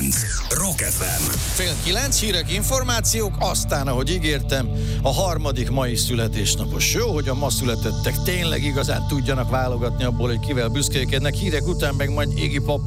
Rock FM. 8:30 hírek, információk, aztán, ahogy ígértem, a harmadik mai születésnapos. Jó, hogy a ma születettek tényleg igazán tudjanak válogatni abból, hogy kivel büszkélkednek. Hírek után meg majd Iggy Pop